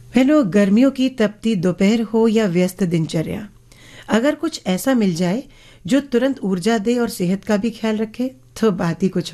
hello, गर्मियों की तपती दोपहर हो या व्यस्त दिनचर्या, अगर कुछ ऐसा मिल जाए जो तुरंत ऊर्जा दे और सेहत का भी ख्याल रखे तो बात ही कुछ